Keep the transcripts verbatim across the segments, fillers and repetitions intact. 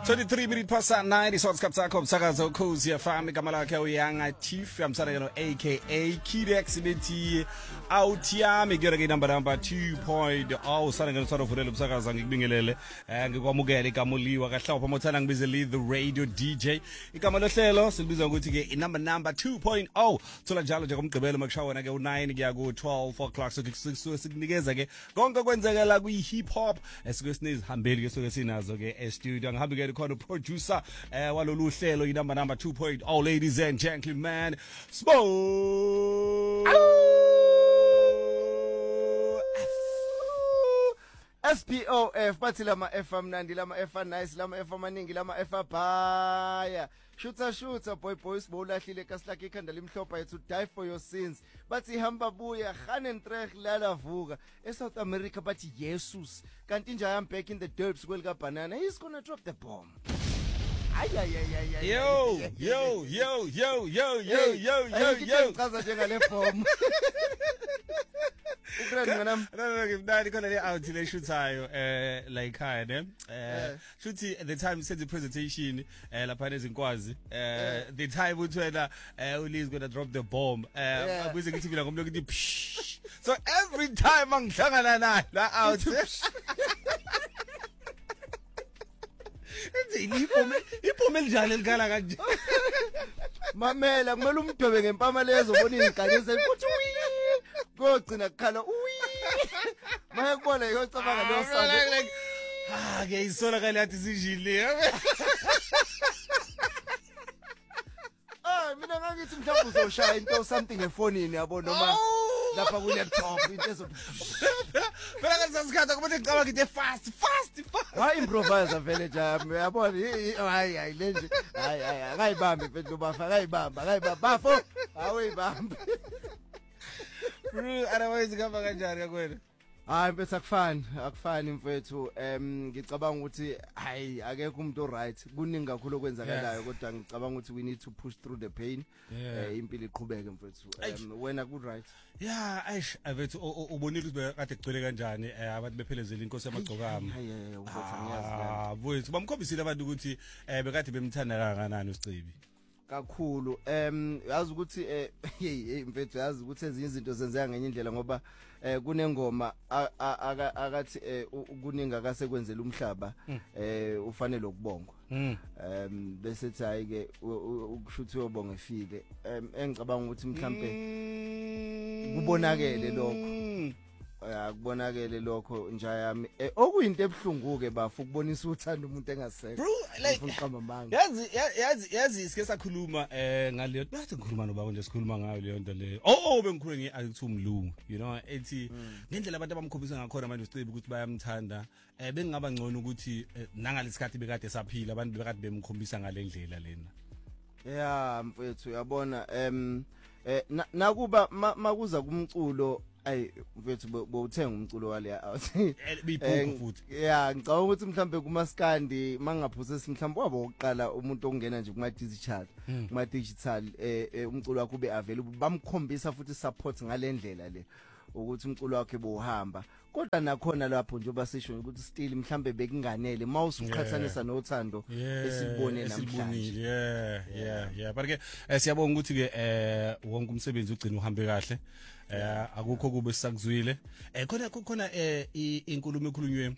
twenty-three minutes past nine isotsi sakho umsakazo ukhozi yafami igama lakhe uyanga Chief yamsana no aka Kidex bethi out yami kuyona ke number number two point oh sana ngene sort of vulela umsakazo ngikubingelele eh ngikwamukela igama uliwa kahlawupha mothana ngibize lead the radio D J igama lohlelo silibiza ukuthi ke number number two point oh thola njalo nje kumgqibelo makushawona ke u nine kuya ku twelve o'clock so sikunikeza ke konke kwenzeka la kwi hip hop esike sinizihambeli ke soke sinazo ke e studio ngihambi ke khona producer eh walolu hlelo i number number two point oh ladies and gentlemen Smoke S P O F bathi lama F amnandi lama F nice lama F amaningi lama F abhaya shooter shooter boy boys bowlahlile kasilakhe ikhanda limhlopha yethu die for your sins bathi hamba buya Ganentreg lala vuka e South America bathi Jesus kanti nje I am back in the dirt kwelika banana he's gonna drop the bomb. Ay ay ay ay yo yo yo yo yo yo yo yo yo chaza njengale bomb. Ugrani manam no ngimnandi khona le out le shuthayo eh la ekhaya ne eh shuthi at the time said the presentation eh lapha ezinkwazi eh the time uthwena eh uLiz gonna drop the bomb eh abuze ngithi mina ngomlo ngithi so every time angihlangana naye la out Iphume iphume njalo elikhala kanje mamela kumele umdwebe ngempama lezo bona iziganyese ukuthi kogcina kukhala uyi maye kubona yocabanga lo sala ah ke isola kale yathi sijile ah mina ngangithi mhlawumbe uzoshaya into something efonini yabo noma lapha ku laptop into ezo phela kasasikhatha kuba ngicabanga ngithi fast fast fast wa improvise vele jami yabona hayi hayi lenje hayi hayi akayibambe mfethu bafa akayibamba akayibamba bafo awuyibambe bro otherwise ngaba kanjani kwena hayi mfethu akufani akufani mfethu em ngicabanga ukuthi hayi akekho umuntu oright kuningi kakhulu okwenzakalayo kodwa ngicabanga ukuthi we need to push through the pain eh impilo iqhubeke mfethu em wena good right yeah aish avethu ubonile ukuthi kade kugcwele kanjani abantu bephelezela inkosi yamagcokama hayi ubotha ngiyazi ah mfethu bamkhombisile abantu ukuthi eh bekade bemthanda kangakanani uSicibi kakhulu em yazi ukuthi eh hey mfethu yazi ukuthi ezinye izinto zenzeka ngenye indlela ngoba eh kunengoma akathi kuningi akasekwenzela umhlaba eh ufanele ukubongwa em bese thi hayi ke ukushuthi uyobonga efike em engicabanga ukuthi mhlambe kubonakele lokho akubonakele lokho nja yami okuyinto ebhlunguke bafu ukubonisa uthanda umuntu engasekho yazi yazi yazi isike sakhuluma eh ngaleyo bathi ngikhuluma nobaba nje sikhuluma ngayo leyo nto leyo oh bengikhuluma ngi akuthi umlungu you know ethi ngendlela abantu abamkhombisa ngakhona manje uSicibi ukuthi bayamthanda eh bengingaba ngcono ukuthi nangalesikhathi bekade saphila abantu bekade bemkhombisa ngalendlela lena yeah mfethu uyabona em nakuba makuza kumculo ay mfethu bowuthenga umculo wale out biphupho futhi yeah ngicabanga ukuthi mhlambe kumaskandi mangaphuze simhlambe wabo oqala umuntu ongena nje kuma digital kuma digital eh umculo wakho ube available bamkhombisa futhi support ngalendlela le ukuthi umculo wakhe bohamba kodwa nakhona lapho nje basisho ukuthi still mhlambe bekunganele mawusuqhathanisa nothando esibone namhlanje yeah yeah yeah but ke siyabonga ukuthi ke eh wonke umsebenzi ugcina uhambe kahle eh akukho kube sisakuzwile eh khona khona eh inkulumo ekhulunywe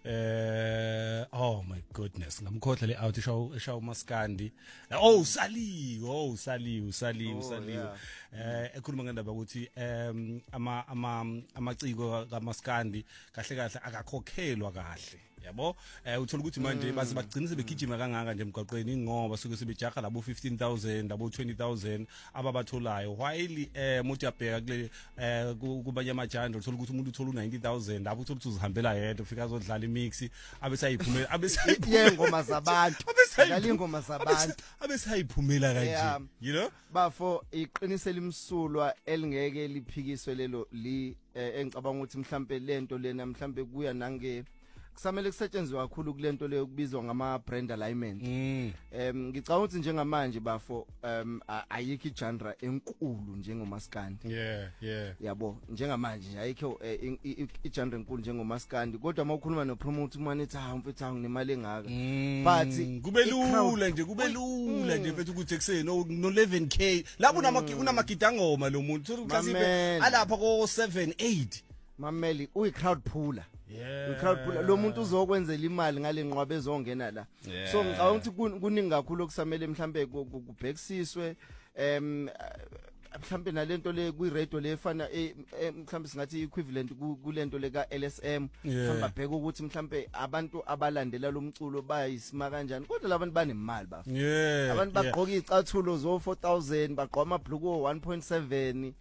eh oh my goodness ngamkhohla le out show show maskandi oh saliwe oh saliwe saliwe saliwe eh ekhuluma ngendaba ukuthi em ama ama amaciko kaMaskandi kahle kahle akakhokhelwa kahle yabo eh uthola ukuthi manje baze bagcinise begijima kangaka nje emgwaqweni ngoba suke sebejaha labo fifteen thousand labo twenty thousand ababatholayo while eh umuntu yabheka kule eh kubanye amajanja uthola ukuthi umuntu uthola u ninety thousand abo uthola ukuthi uzihambela yedwa ufika azodlala imix abesayiphumela abesayiphumela ngoma zabantu dlala ingoma zabantu abesayiphumela kanje you know bafo iqinisela imsulwa elingeke liphikiswe lelo li engicabanga ukuthi mhlambe lento lena mhlambe kuya nange kusamele kusetshenzwe kakhulu kulento leyo kubizwa ngama brand alignment. Mm. Em ngicabanga ukuthi njengamanje bafo um ayikho igenre enkulu njengomaskandi. Yeah, yeah. Yabo njengamanje ayikho igenre enkulu njengomaskandi kodwa mawukhuluma no promote umane ethi ha mfethu nginemali engaka. But kube lula nje kube lula nje mfethu ukuthi ekseni no eleven K lapho unamagidangoma lo muntu uthi alapha ko seven eight mameli uyi crowd puller. Yeah. Crowd puller lo muntu uzokwenzela imali ngale nqwabe ezongena la. So ngicabanga ukuthi kuningi kakhulu okusamele mhlambe kubhekisiswe em mhlambe nalento le kwi radio le efana mhlambe singathi equivalent kulento le ka L S M mhlambe abheka ukuthi mhlambe abantu abalandela lo mculo bayisimaka kanjani kodwa labantu banemali bafu. Abantu bagqoka izicathulo zo four thousand bagqoma amabhluku one point seven.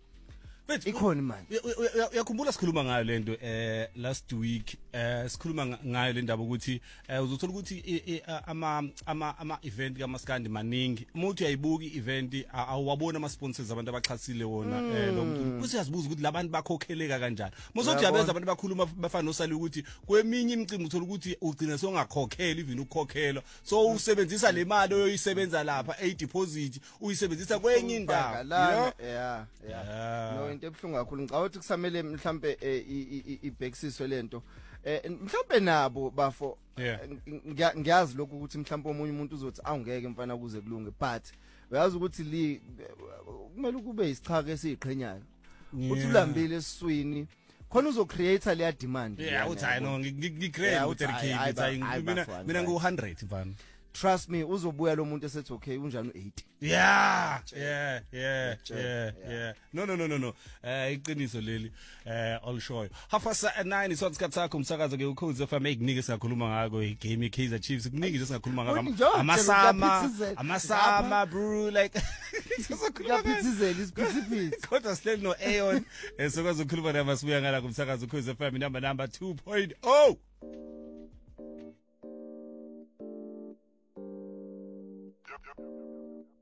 Ikhona manje uyakhumbula sikhuluma ngayo lento eh last week eh sikhuluma ngayo le ndaba ukuthi uzothola ukuthi ama ama ama event kaMaskandi maningi umuntu uyayibuka ievent awabona ama sponsors abantu abaxhasile wona lo mculo bese uyazibuza ukuthi labantu bakhokheleka kanjani musothi yabeza abantu bakhuluma bafana nosali ukuthi kweminye imicimbi uthola ukuthi ugcina songakhokhela even ukukhokhela so usebenzisa le mali oyisebenza lapha e deposit uyisebenzisa kwenye indawo yeah yeah into ebhlungu kakhulu ngicabanga ukuthi kusamele mhlambe ibhekisiswe lento eh mhlambe nabo bafo ngiyazi lokho ukuthi mhlambe omunye umuntu uzothi awungeke mfana kuze kulunge but uyazi ukuthi li kumele kube isichaka esiqhenyayo uthi ulambile esiswini khona uzo create le demand yeah uthi I know ngicreate u thirty K mina mina ngu one hundred mfana. Trust me uzobuya lo muntu esethi okay unjani eighty. Yeah yeah yeah yeah yeah no no no no no eh iqiniso leli eh all show half past nine isikhathi sakho umsakazo ke ukhozi F M ikunika singakhuluma ngako igame Kaizer Chiefs kuningi singakhuluma ngako amasama amasama bro like siyaphithizela isiphithiphithi kodwa sihleli no Aeon esokwazi ukukhuluma naye masibuya ngala kumsakazo ukhozi F M number number two point oh. Yep, yep.